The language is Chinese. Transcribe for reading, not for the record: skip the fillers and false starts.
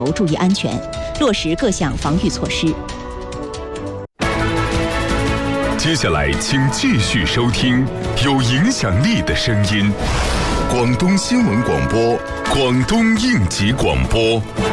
注意安全，落实各项防御措施。 接下来，请继续收听有影响力的声音——广东新闻广播、广东应急广播。